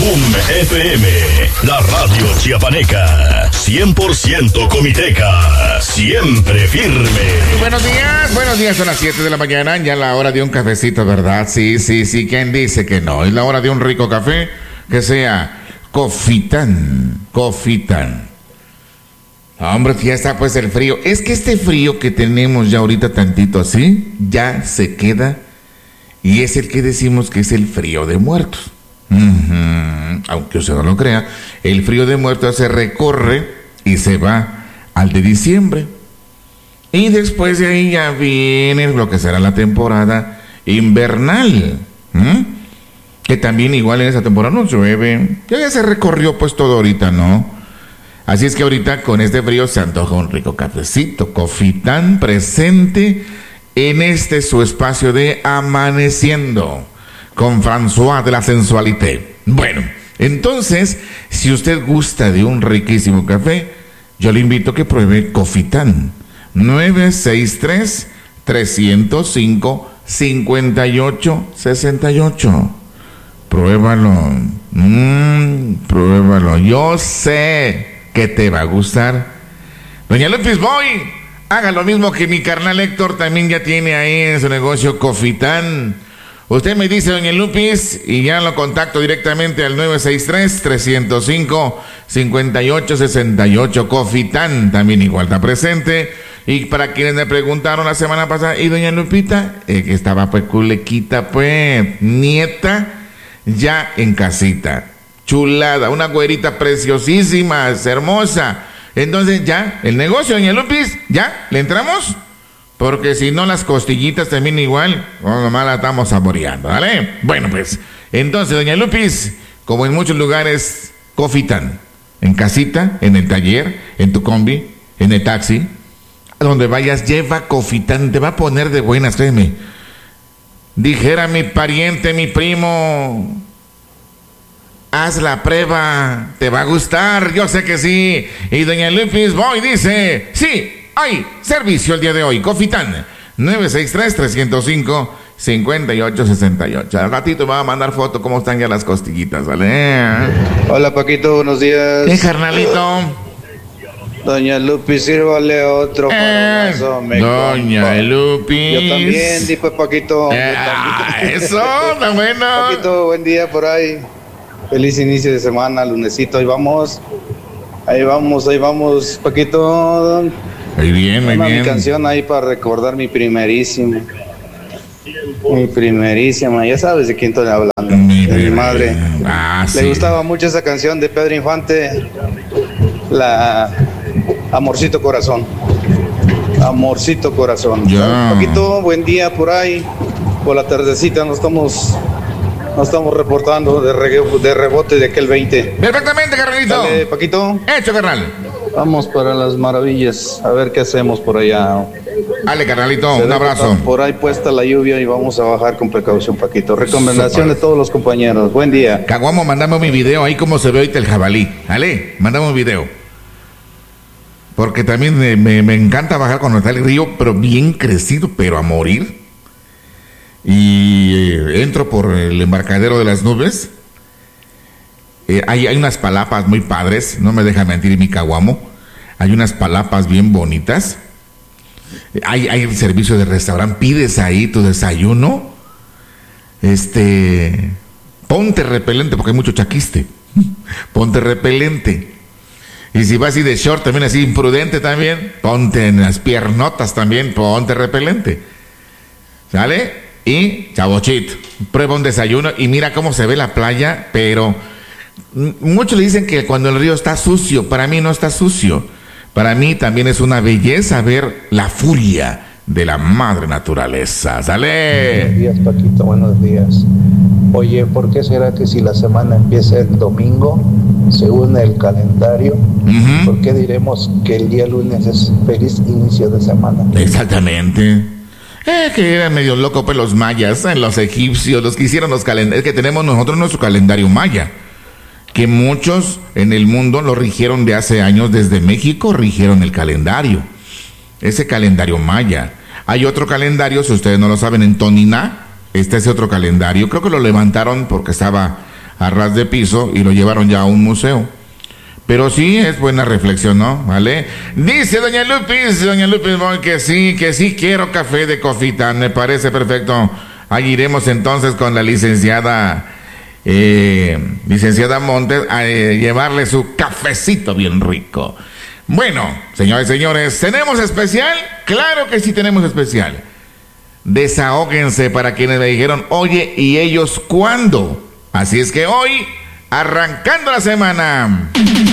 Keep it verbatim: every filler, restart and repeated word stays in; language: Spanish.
Boom F M, la radio chiapaneca, cien por ciento comiteca, siempre firme. Buenos días, buenos días, son las siete de la mañana, ya la hora de un cafecito, ¿verdad? Sí, sí, sí, ¿quién dice que no? Es la hora de un rico café que sea Cofitán, Cofitán. Hombre, ya está pues el frío. Es que este frío que tenemos ya ahorita tantito así, ya se queda y es el que decimos que es el frío de muertos. Uh-huh. Aunque usted no lo crea, el frío de muertos se recorre y se va al de diciembre. Y después de ahí ya viene lo que será la temporada invernal. ¿Mm? Que también igual en esa temporada no llueve. Ya, ya se recorrió pues todo ahorita, ¿no? Así es que ahorita con este frío se antoja un rico cafecito. Cofitán presente en este su espacio de Amaneciendo con François de la Sensualité. Bueno, entonces, si usted gusta de un riquísimo café, yo le invito a que pruebe Cofitán. nueve seis tres, tres cero cinco, cinco ocho seis ocho. Pruébalo. Mmm, pruébalo. Yo sé que te va a gustar. Doña Lupis Boy, haga lo mismo que mi carnal Héctor, también ya tiene ahí en su negocio Cofitán. Usted me dice, doña Lupis, y ya lo contacto directamente al nueve seis tres, tres cero cinco, cinco ocho seis ocho. Cofitán también igual está presente. Y para quienes me preguntaron la semana pasada, ¿y doña Lupita? Eh, que estaba pues culequita, pues, nieta, ya en casita. Chulada, una güerita preciosísima, hermosa. Entonces ya, el negocio, doña Lupis, ¿ya? ¿Le entramos? Porque si no, las costillitas también igual, oh, nomás la estamos saboreando, ¿vale? Bueno, pues, entonces, doña Lupis, como en muchos lugares, Cofitán. En casita, en el taller, en tu combi, en el taxi, a donde vayas, lleva Cofitán, te va a poner de buenas, créeme. Dijera mi pariente, mi primo, haz la prueba, te va a gustar, yo sé que sí. Y doña Lupis Boy dice, sí, hay servicio el día de hoy, Cofitán, nueve seis tres, tres cero cinco, cinco ocho seis ocho. Al ratito me va a mandar foto cómo están ya las costillitas, ¿vale? Hola, Paquito, buenos días. ¿Qué, carnalito? Doña Lupis, sírvale otro eh, faronazo, me Doña compa. Lupis. Yo también, di pues, Paquito. Eh, ah, eso, está bueno. Paquito, buen día por ahí. Feliz inicio de semana, lunesito, ahí vamos. Ahí vamos, ahí vamos, Paquito. Muy bien, muy Una, bien. Mi canción ahí para recordar mi primerísima. Mi primerísima, ya sabes de quién estoy hablando. Mi, de mi madre. Ah, Le sí. gustaba mucho esa canción de Pedro Infante, la Amorcito Corazón. Amorcito Corazón. Ya. Paquito, buen día por ahí. Por la tardecita nos estamos, nos estamos reportando de, re, de rebote de aquel veinte. Perfectamente, carnalito. Dale, Paquito. Hecho, carnal. Vamos para las maravillas, a ver qué hacemos por allá. Dale, carnalito, Se un abrazo. Por ahí puesta la lluvia y vamos a bajar con precaución, Paquito. Recomendación de todos los compañeros. Buen día. Caguamo, mandame mi video ahí como se ve ahorita el jabalí. Dale, mandame un video. Porque también me, me, me encanta bajar cuando está el río, pero bien crecido, pero a morir. Y eh, entro por el embarcadero de las nubes. Eh, hay, hay unas palapas muy padres, no me deja mentir mi caguamo. Hay unas palapas bien bonitas. Eh, hay, hay el servicio de restaurante, pides ahí tu desayuno. Este, ponte repelente porque hay mucho chaquiste. Ponte repelente. Y si vas así de short también así imprudente también, ponte en las piernotas también, ponte repelente. ¿Sale? Y chavochito, prueba un desayuno y mira cómo se ve la playa, pero muchos le dicen que cuando el río está sucio, para mí no está sucio. Para mí también es una belleza ver la furia de la madre naturaleza. ¡Sale! Buenos días, Paquito, buenos días. Oye, ¿por qué será que si la semana empieza el domingo, según el calendario, uh-huh. ¿por qué diremos que el día lunes es feliz inicio de semana? Exactamente. Eh, que eran medio locos pues los mayas, eh, los egipcios, los que hicieron los calendarios, que tenemos nosotros nuestro calendario maya, que muchos en el mundo lo rigieron de hace años, desde México rigieron el calendario, ese calendario maya. Hay otro calendario, si ustedes no lo saben, en Toniná, está ese otro calendario, creo que lo levantaron porque estaba a ras de piso y lo llevaron ya a un museo. Pero sí, es buena reflexión, ¿no? ¿Vale? Dice doña Lupis, doña Lupis, que sí, que sí quiero café de Cofitán, me parece perfecto. Ahí iremos entonces con la licenciada, eh, licenciada Montes a eh, llevarle su cafecito bien rico. Bueno, señores y señores, ¿tenemos especial? Claro que sí tenemos especial. Desahóguense para quienes me dijeron, oye, ¿y ellos cuándo? Así es que hoy, arrancando la semana...